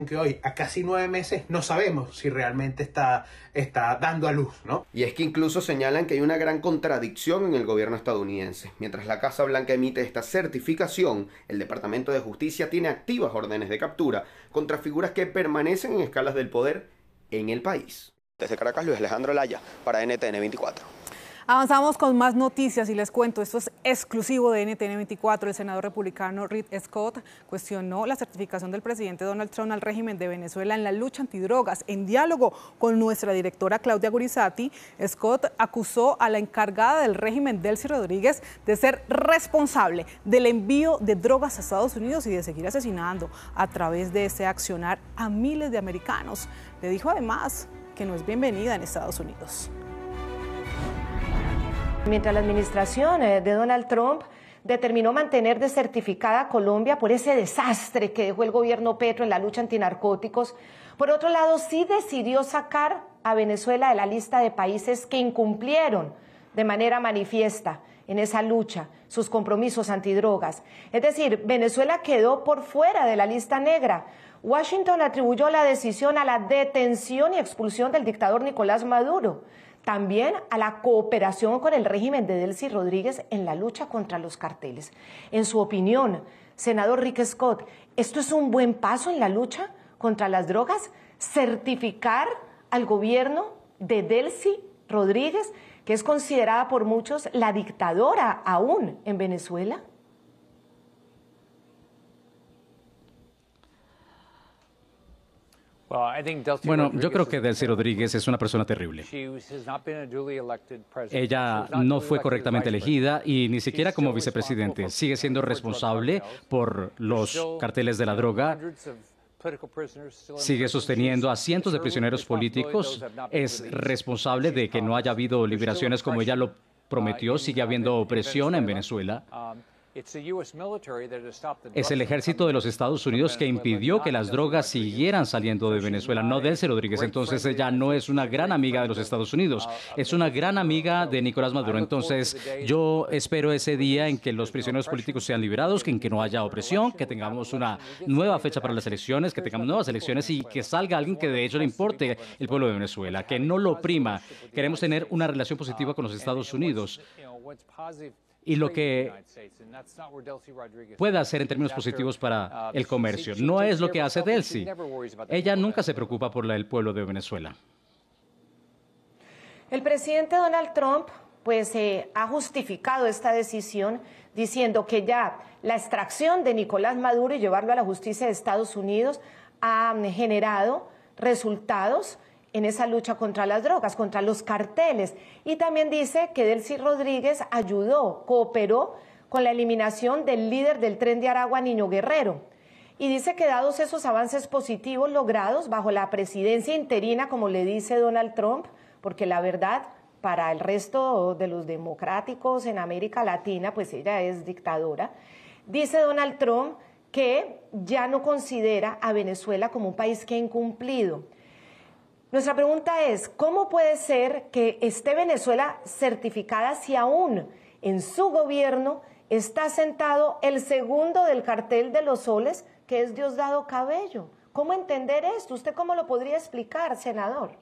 que hoy, a casi 9 meses, no sabemos si realmente está dando a luz, ¿no? Y es que incluso señalan que hay una gran contradicción en el gobierno estadounidense. Mientras la Casa Blanca emite esta certificación, el Departamento de Justicia tiene activas órdenes de captura contra figuras que permanecen en escalas del poder en el país. Desde Caracas, Luis Alejandro Laya, para NTN 24. Avanzamos con más noticias y les cuento, esto es exclusivo de NTN 24. El senador republicano Rick Scott cuestionó la certificación del presidente Donald Trump al régimen de Venezuela en la lucha antidrogas. En diálogo con nuestra directora Claudia Gurizati, Scott acusó a la encargada del régimen, Delcy Rodríguez, de ser responsable del envío de drogas a Estados Unidos y de seguir asesinando a través de ese accionar a miles de americanos. Le dijo además que no es bienvenida en Estados Unidos. Mientras la administración de Donald Trump determinó mantener desertificada a Colombia por ese desastre que dejó el gobierno Petro en la lucha antinarcóticos, por otro lado sí decidió sacar a Venezuela de la lista de países que incumplieron de manera manifiesta en esa lucha sus compromisos antidrogas. Es decir, Venezuela quedó por fuera de la lista negra. Washington atribuyó la decisión a la detención y expulsión del dictador Nicolás Maduro. También a la cooperación con el régimen de Delcy Rodríguez en la lucha contra los carteles. En su opinión, senador Rick Scott, ¿esto es un buen paso en la lucha contra las drogas? ¿Certificar al gobierno de Delcy Rodríguez, que es considerada por muchos la dictadora aún en Venezuela? Bueno, yo creo que Delcy Rodríguez es una persona terrible. Ella no fue correctamente elegida y ni siquiera como vicepresidente. Sigue siendo responsable por los carteles de la droga. Sigue sosteniendo a cientos de prisioneros políticos. Es responsable de que no haya habido liberaciones como ella lo prometió. Sigue habiendo opresión en Venezuela. Es el ejército de los Estados Unidos que impidió que las drogas siguieran saliendo de Venezuela, no Delcy Rodríguez. Entonces ella no es una gran amiga de los Estados Unidos, es una gran amiga de Nicolás Maduro. Entonces yo espero ese día en que los prisioneros políticos sean liberados, en que no haya opresión, que tengamos una nueva fecha para las elecciones, que tengamos nuevas elecciones y que salga alguien que de hecho le importe el pueblo de Venezuela, que no lo oprima. Queremos tener una relación positiva con los Estados Unidos. Y lo que pueda hacer en términos positivos para el comercio. No es lo que hace Delcy. Ella nunca se preocupa por el pueblo de Venezuela. El presidente Donald Trump ha justificado esta decisión diciendo que ya la extracción de Nicolás Maduro y llevarlo a la justicia de Estados Unidos ha generado resultados en esa lucha contra las drogas, contra los carteles. Y también dice que Delcy Rodríguez cooperó con la eliminación del líder del Tren de Aragua, Niño Guerrero. Y dice que dados esos avances positivos logrados bajo la presidencia interina, como le dice Donald Trump, porque la verdad, para el resto de los democráticos en América Latina, pues ella es dictadora, dice Donald Trump que ya no considera a Venezuela como un país que ha incumplido. Nuestra pregunta es, ¿cómo puede ser que esté Venezuela certificada si aún en su gobierno está sentado el segundo del cartel de los soles, que es Diosdado Cabello? ¿Cómo entender esto? ¿Usted cómo lo podría explicar, senador?